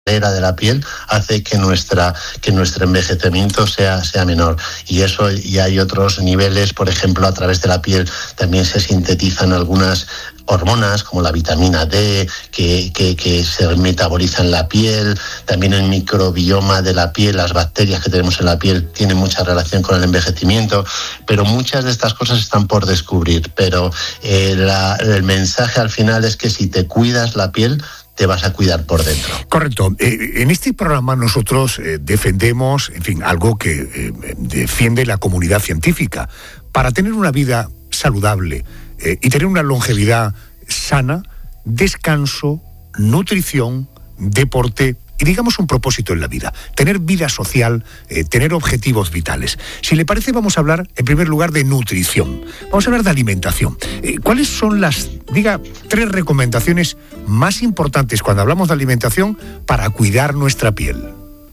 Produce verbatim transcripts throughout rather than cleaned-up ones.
barrera de la piel hace que nuestra que nuestro envejecimiento sea sea menor, y eso, y hay otros niveles. Por ejemplo, a través de la piel también se sintetizan algunas hormonas como la vitamina D que, que, que se metaboliza en la piel. También el microbioma de la piel, las bacterias que tenemos en la piel tienen mucha relación con el envejecimiento, pero muchas de estas cosas están por descubrir. Pero eh, la, el mensaje al final es que si te cuidas la piel, te vas a cuidar por dentro. Correcto. Eh, en este programa nosotros eh, defendemos, en fin, algo que eh, defiende la comunidad científica. Para tener una vida saludable eh, y tener una longevidad sana, descanso, nutrición, deporte y, digamos, un propósito en la vida. Tener vida social, eh, tener objetivos vitales. Si le parece, vamos a hablar, en primer lugar, de nutrición. Vamos a hablar de alimentación. Eh, ¿Cuáles son las, diga, tres recomendaciones más importantes cuando hablamos de alimentación para cuidar nuestra piel?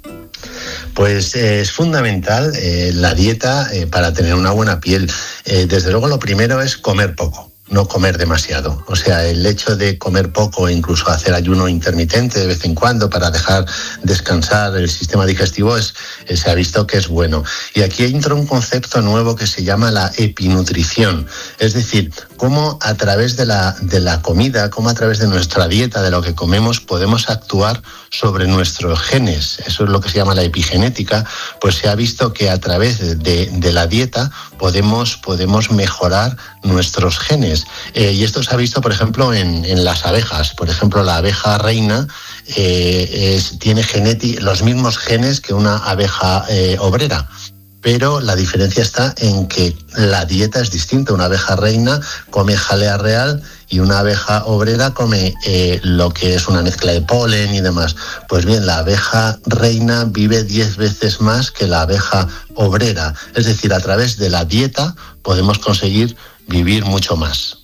Pues eh, es fundamental eh, la dieta eh, para tener una buena piel. Eh, desde luego, lo primero es comer poco. No comer demasiado. O sea, el hecho de comer poco e incluso hacer ayuno intermitente de vez en cuando para dejar descansar el sistema digestivo es, se ha visto que es bueno. Y aquí entra un concepto nuevo que se llama la epinutrición. Es decir, cómo a través de la, de la comida, cómo a través de nuestra dieta, de lo que comemos, podemos actuar sobre nuestros genes. Eso es lo que se llama la epigenética. Pues se ha visto que a través de, de, de la dieta podemos, podemos mejorar nuestros genes. Eh, y esto se ha visto, por ejemplo, en, en las abejas. Por ejemplo, la abeja reina eh, es, tiene geneti- los mismos genes que una abeja eh, obrera. Pero la diferencia está en que la dieta es distinta. Una abeja reina come jalea real y una abeja obrera come eh, lo que es una mezcla de polen y demás. Pues bien, la abeja reina vive diez veces más que la abeja obrera. Es decir, a través de la dieta podemos conseguir vivir mucho más.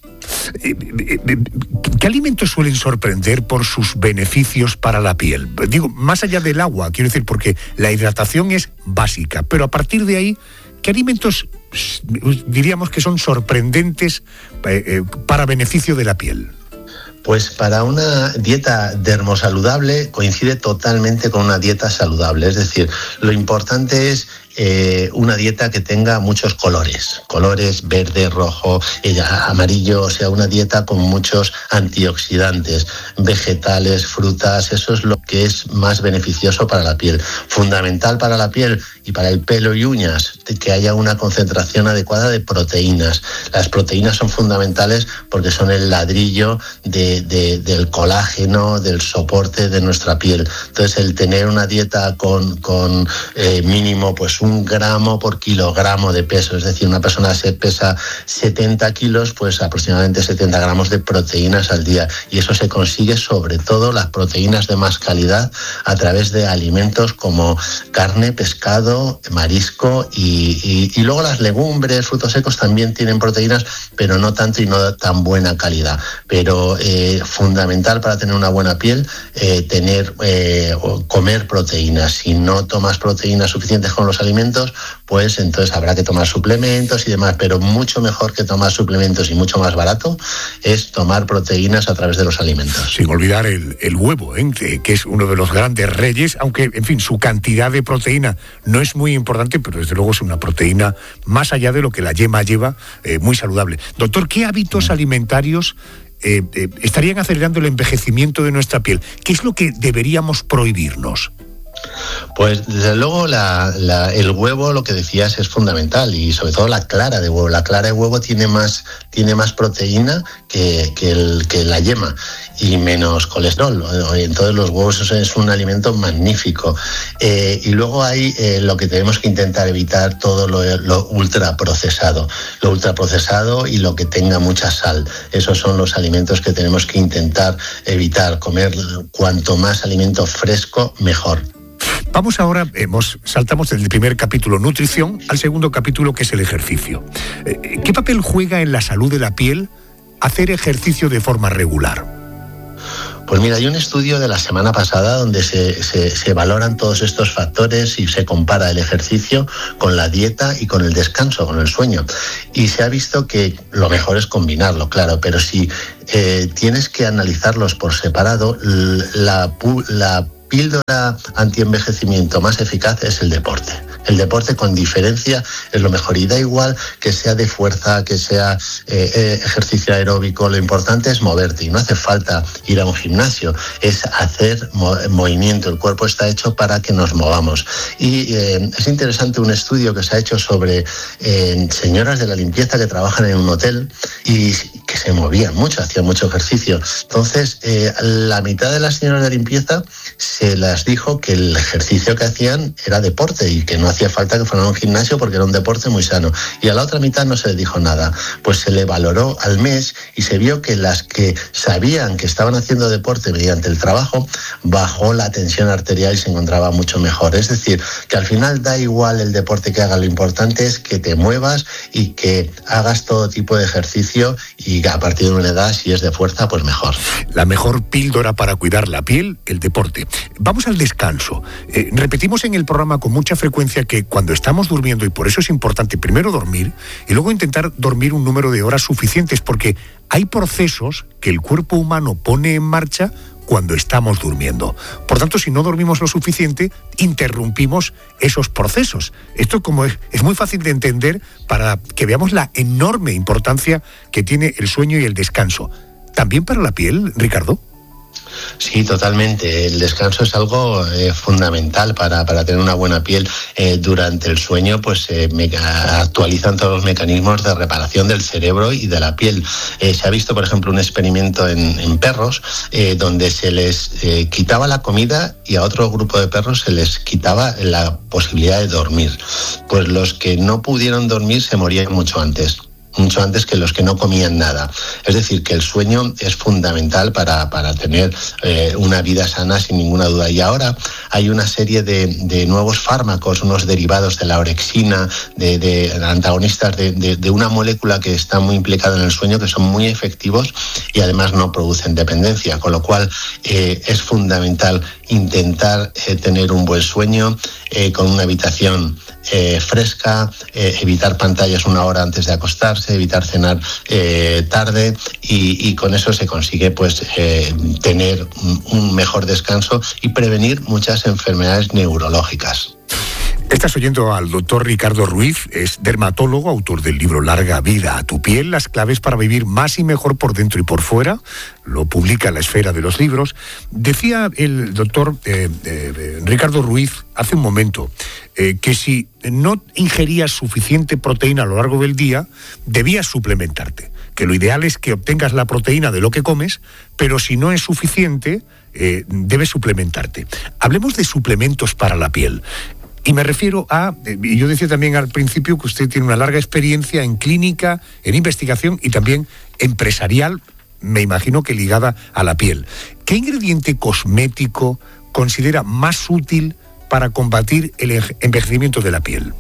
¿Qué alimentos suelen sorprender por sus beneficios para la piel? Digo, más allá del agua, quiero decir, porque la hidratación es básica, pero a partir de ahí, ¿qué alimentos diríamos que son sorprendentes eh, para beneficio de la piel? Pues para una dieta dermosaludable coincide totalmente con una dieta saludable. Es decir, lo importante es eh, una dieta que tenga muchos colores, colores verde, rojo, eh, amarillo, o sea, una dieta con muchos antioxidantes, vegetales, frutas. Eso es lo que es más beneficioso para la piel. Fundamental para la piel y para el pelo y uñas, que haya una concentración adecuada de proteínas. Las proteínas son fundamentales porque son el ladrillo de, de, del colágeno, del soporte de nuestra piel. Entonces, el tener una dieta con, con eh, mínimo pues un gramo por kilogramo de peso, es decir, una persona se pesa setenta kilos, pues aproximadamente setenta gramos de proteínas al día, y eso se consigue sobre todo las proteínas de más calidad a través de alimentos como carne, pescado, marisco y, y, y luego las legumbres, frutos secos también tienen proteínas, pero no tanto y no de tan buena calidad. Pero eh, fundamental para tener una buena piel, eh, tener eh, comer proteínas. Si no tomas proteínas suficientes con los alimentos, pues entonces habrá que tomar suplementos y demás, pero mucho mejor que tomar suplementos y mucho más barato es tomar proteínas a través de los alimentos. Sin olvidar el, el huevo, ¿eh? que, que es uno de los grandes reyes, aunque, en fin, su cantidad de proteína no es muy importante, pero desde luego es una proteína, más allá de lo que la yema lleva, eh, muy saludable. Doctor, ¿qué hábitos alimentarios eh, eh, estarían acelerando el envejecimiento de nuestra piel? ¿Qué es lo que deberíamos prohibirnos? Pues desde luego la, la, el huevo, lo que decías, es fundamental, y sobre todo la clara de huevo. La clara de huevo tiene más, tiene más proteína que, que, el, que la yema y menos colesterol. Entonces los huevos es un alimento magnífico. Eh, y luego hay eh, lo que tenemos que intentar evitar, todo lo, lo ultraprocesado. Lo ultraprocesado y lo que tenga mucha sal. Esos son los alimentos que tenemos que intentar evitar. Comer cuanto más alimento fresco, mejor. Vamos ahora, hemos, saltamos del primer capítulo, nutrición, al segundo capítulo, que es el ejercicio. ¿Qué papel juega en la salud de la piel hacer ejercicio de forma regular? Pues mira, hay un estudio de la semana pasada donde se, se, se valoran todos estos factores y se compara el ejercicio con la dieta y con el descanso, con el sueño. Y se ha visto que lo mejor es combinarlo, claro, pero si eh, tienes que analizarlos por separado, la, la píldora antienvejecimiento más eficaz es el deporte. El deporte con diferencia es lo mejor y da igual que sea de fuerza, que sea eh, eh, ejercicio aeróbico, lo importante es moverte y no hace falta ir a un gimnasio, es hacer mo- movimiento, el cuerpo está hecho para que nos movamos. Y eh, es interesante un estudio que se ha hecho sobre eh, señoras de la limpieza que trabajan en un hotel y que se movían mucho, hacían mucho ejercicio. Entonces, eh, la mitad de las señoras de limpieza se las dijo que el ejercicio que hacían era deporte y que no hacía falta que fueran a un gimnasio porque era un deporte muy sano. Y a la otra mitad no se le dijo nada. Pues se le valoró al mes y se vio que las que sabían que estaban haciendo deporte mediante el trabajo, bajó la tensión arterial y se encontraba mucho mejor. Es decir, que al final da igual el deporte que hagas, lo importante es que te muevas y que hagas todo tipo de ejercicio y a partir de una edad, si es de fuerza, pues mejor. La mejor píldora para cuidar la piel, el deporte. Vamos al descanso. Eh, repetimos en el programa con mucha frecuencia que cuando estamos durmiendo, y por eso es importante primero dormir y luego intentar dormir un número de horas suficientes, porque hay procesos que el cuerpo humano pone en marcha cuando estamos durmiendo. Por tanto, si no dormimos lo suficiente, interrumpimos esos procesos. Esto como es, es muy fácil de entender para que veamos la enorme importancia que tiene el sueño y el descanso. ¿También para la piel, Ricardo? Sí, totalmente. El descanso es algo eh, fundamental para, para tener una buena piel. Eh, durante el sueño, pues se eh, actualizan todos los mecanismos de reparación del cerebro y de la piel. Eh, se ha visto, por ejemplo, un experimento en, en perros eh, donde se les eh, quitaba la comida y a otro grupo de perros se les quitaba la posibilidad de dormir. Pues los que no pudieron dormir se morían mucho antes. mucho antes que los que no comían nada. Es decir, que el sueño es fundamental para, para tener eh, una vida sana sin ninguna duda. Y ahora hay una serie de, de nuevos fármacos, unos derivados de la orexina, de, de antagonistas de, de, de una molécula que está muy implicada en el sueño, que son muy efectivos y además no producen dependencia, con lo cual eh, es fundamental intentar eh, tener un buen sueño eh, con una habitación eh, fresca, eh, evitar pantallas una hora antes de acostarse, evitar cenar eh, tarde y, y con eso se consigue pues eh, tener un, un mejor descanso y prevenir muchas enfermedades neurológicas. Estás oyendo al doctor Ricardo Ruiz, es dermatólogo, autor del libro Larga vida a tu piel, las claves para vivir más y mejor por dentro y por fuera. Lo publica en La Esfera de los Libros. Decía el doctor eh, eh, Ricardo Ruiz hace un momento eh, que si no ingerías suficiente proteína a lo largo del día, debías suplementarte. Que lo ideal es que obtengas la proteína de lo que comes, pero si no es suficiente, eh, debes suplementarte. Hablemos de suplementos para la piel. Y me refiero a, y yo decía también al principio que usted tiene una larga experiencia en clínica, en investigación y también empresarial, me imagino que ligada a la piel. ¿Qué ingrediente cosmético considera más útil para combatir el envejecimiento de la piel?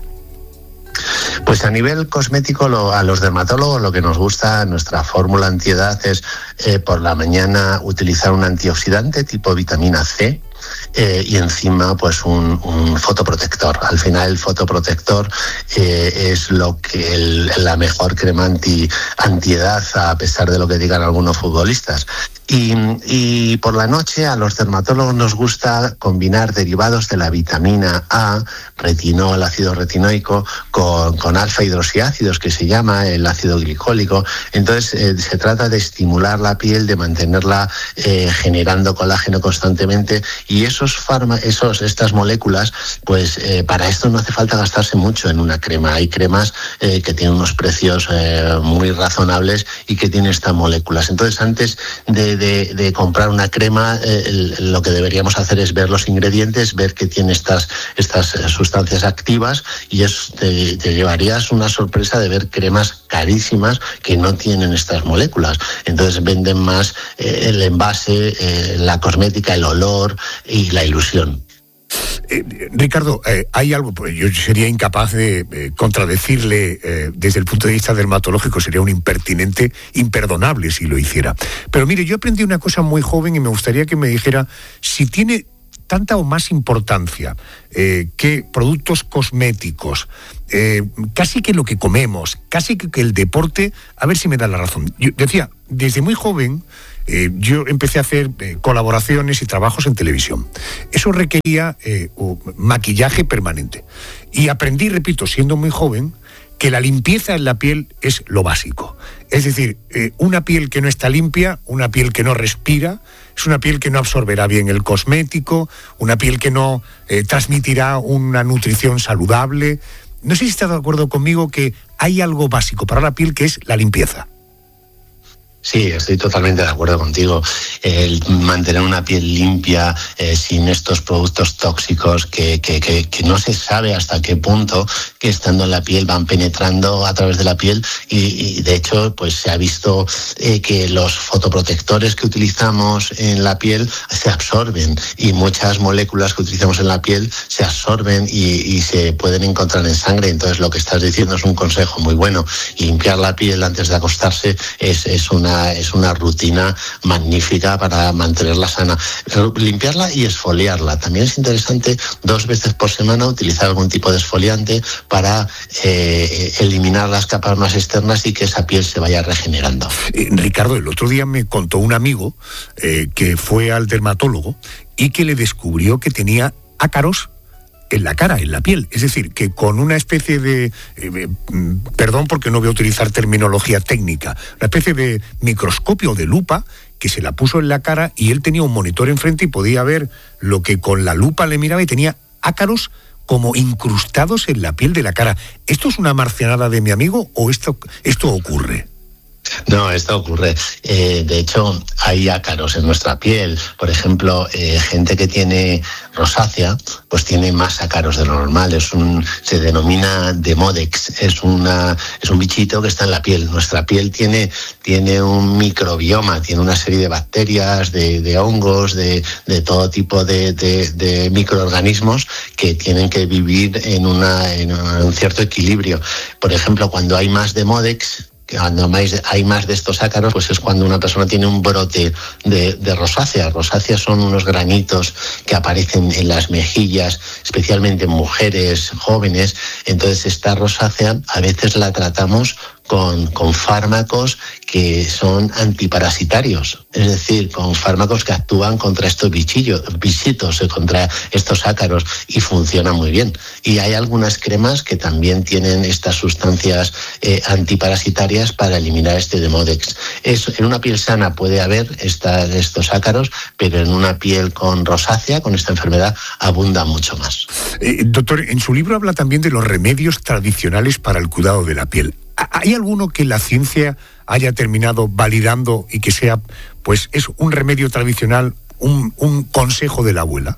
Pues a nivel cosmético, lo, a los dermatólogos lo que nos gusta, nuestra fórmula antiedad es eh, por la mañana utilizar un antioxidante tipo vitamina C, Eh, y encima pues un, un fotoprotector. Al final el fotoprotector eh, es lo que el, la mejor crema anti, antiedad, a pesar de lo que digan algunos futbolistas. Y, y por la noche a los dermatólogos nos gusta combinar derivados de la vitamina A, retinol, ácido retinoico, con, con alfa hidroxiácidos, que se llama el ácido glicólico. Entonces eh, se trata de estimular la piel, de mantenerla eh, generando colágeno constantemente, y esos farma, esos, estas moléculas, pues eh, para esto no hace falta gastarse mucho en una crema. Hay cremas eh, que tienen unos precios eh, muy razonables y que tienen estas moléculas. Entonces antes de De, de comprar una crema, eh, lo que deberíamos hacer es ver los ingredientes, ver que tiene estas, estas sustancias activas, y es, te, te llevarías una sorpresa de ver cremas carísimas que no tienen estas moléculas. Entonces venden más eh, el envase, eh, la cosmética, el olor y la ilusión. Eh, Ricardo, eh, hay algo, pues yo sería incapaz de eh, contradecirle eh, desde el punto de vista dermatológico, sería un impertinente imperdonable si lo hiciera. Pero mire, yo aprendí una cosa muy joven y me gustaría que me dijera si tiene tanta o más importancia eh, que productos cosméticos, eh, casi que lo que comemos, casi que, que el deporte. A ver si me da la razón. Yo decía, desde muy joven eh, yo empecé a hacer eh, colaboraciones y trabajos en televisión. Eso requería eh, maquillaje permanente. Y aprendí, repito, siendo muy joven, que la limpieza en la piel es lo básico. Es decir, eh, una piel que no está limpia, una piel que no respira, es una piel que no absorberá bien el cosmético, una piel que no eh, transmitirá una nutrición saludable. No sé si estás de acuerdo conmigo que hay algo básico para la piel que es la limpieza. Sí, estoy totalmente de acuerdo contigo. El mantener una piel limpia, eh, sin estos productos tóxicos que, que, que, que no se sabe hasta qué punto que estando en la piel van penetrando a través de la piel y, y de hecho pues se ha visto eh, que los fotoprotectores que utilizamos en la piel se absorben y muchas moléculas que utilizamos en la piel se absorben y, y se pueden encontrar en sangre. Entonces lo que estás diciendo es un consejo muy bueno. Limpiar la piel antes de acostarse es, es una es una rutina magnífica para mantenerla sana. Limpiarla y esfoliarla. También es interesante dos veces por semana utilizar algún tipo de esfoliante para eh, eliminar las capas más externas y que esa piel se vaya regenerando. Eh, Ricardo, el otro día me contó un amigo eh, que fue al dermatólogo y que le descubrió que tenía ácaros en la cara, en la piel. Es decir, que con una especie de, eh, perdón porque no voy a utilizar terminología técnica, una especie de microscopio o de lupa que se la puso en la cara y él tenía un monitor enfrente y podía ver lo que con la lupa le miraba y tenía ácaros como incrustados en la piel de la cara. ¿Esto es una marcianada de mi amigo o esto, esto ocurre? No, esto ocurre. Eh, de hecho, hay ácaros en nuestra piel. Por ejemplo, eh, gente que tiene rosácea, pues tiene más ácaros de lo normal. Es un, se denomina Demodex. Es una, es un bichito que está en la piel. Nuestra piel tiene, tiene un microbioma, tiene una serie de bacterias, de, de hongos, de, de todo tipo de, de, de microorganismos que tienen que vivir en, una, en un cierto equilibrio. Por ejemplo, cuando hay más Demodex, cuando hay más de estos ácaros, pues es cuando una persona tiene un brote de, de rosácea. Rosáceas son unos granitos que aparecen en las mejillas, especialmente en mujeres jóvenes. Entonces esta rosácea a veces la tratamos con, con fármacos que son antiparasitarios, es decir, con fármacos que actúan contra estos bichillos, bichitos, contra estos ácaros, y funciona muy bien. Y hay algunas cremas que también tienen estas sustancias eh, antiparasitarias para eliminar este Demodex. Es, en una piel sana puede haber esta, estos ácaros, pero en una piel con rosácea, con esta enfermedad, abunda mucho más. Eh, doctor, en su libro habla también de los remedios tradicionales para el cuidado de la piel. ¿Hay alguno que la ciencia haya terminado validando y que sea, pues, es un remedio tradicional, un, un consejo de la abuela?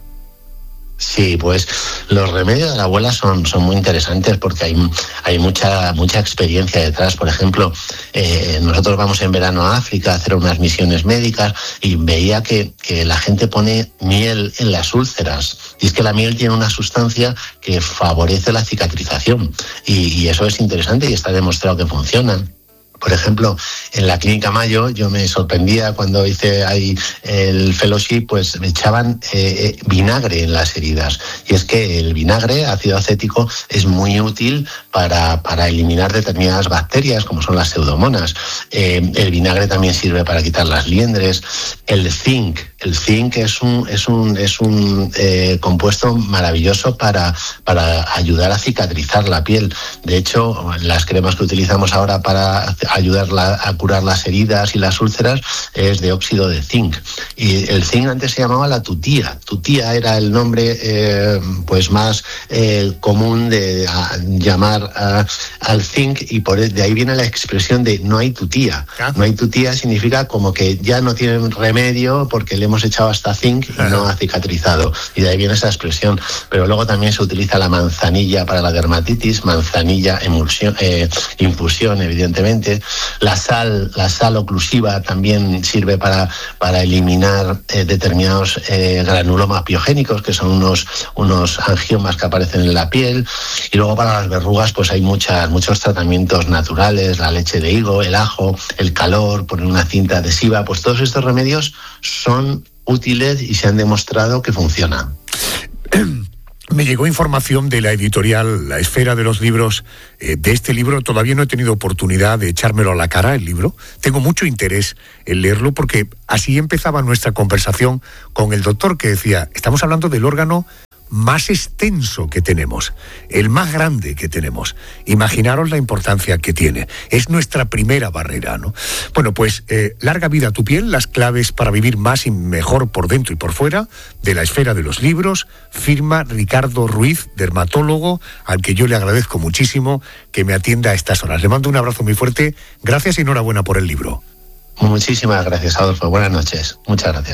Sí, pues los remedios de la abuela son, son muy interesantes porque hay, hay mucha, mucha experiencia detrás. Por ejemplo, eh, nosotros vamos en verano a África a hacer unas misiones médicas y veía que, que la gente pone miel en las úlceras. Y es que la miel tiene una sustancia que favorece la cicatrización. Y, y eso es interesante y está demostrado que funciona. Por ejemplo, en la Clínica Mayo yo me sorprendía cuando hice ahí el fellowship, pues me echaban eh, vinagre en las heridas. Y es que el vinagre, ácido acético, es muy útil para, para eliminar determinadas bacterias, como son las pseudomonas. Eh, el vinagre también sirve para quitar las liendres. El zinc, el zinc es un, es un, es un eh, compuesto maravilloso para, para ayudar a cicatrizar la piel. De hecho, las cremas que utilizamos ahora para ayudar a curar las heridas y las úlceras es de óxido de zinc. Y el zinc antes se llamaba la tutía. Tutía era el nombre eh, pues más eh, común de a, llamar a, al zinc, y por de ahí viene la expresión de no hay tutía. ¿Ah? No hay tutía significa como que ya no tienen remedio porque le hemos echado hasta zinc y no ha cicatrizado. Y de ahí viene esa expresión. Pero luego también se utiliza la manzanilla para la dermatitis, manzanilla emulsión, eh, infusión, evidentemente. La sal, la sal oclusiva también sirve para, para eliminar eh, determinados eh, granulomas piogénicos, que son unos, unos angiomas que aparecen en la piel. Y luego para las verrugas pues hay muchas, muchos tratamientos naturales, la leche de higo, el ajo, el calor, poner una cinta adhesiva. Pues todos estos remedios son útiles y se han demostrado que funcionan. Me llegó información de la editorial La Esfera de los Libros, eh, de este libro. Todavía no he tenido oportunidad de echármelo a la cara, el libro. Tengo mucho interés en leerlo porque así empezaba nuestra conversación con el doctor, que decía, estamos hablando del órgano más extenso que tenemos, el más grande que tenemos. Imaginaros la importancia que tiene. Es nuestra primera barrera, ¿no? Bueno, pues eh, Larga vida a tu piel, las claves para vivir más y mejor por dentro y por fuera, de La Esfera de los Libros, firma Ricardo Ruiz, dermatólogo, al que yo le agradezco muchísimo que me atienda a estas horas. Le mando un abrazo muy fuerte. Gracias y enhorabuena por el libro. Muchísimas gracias, Adolfo. Buenas noches. Muchas gracias.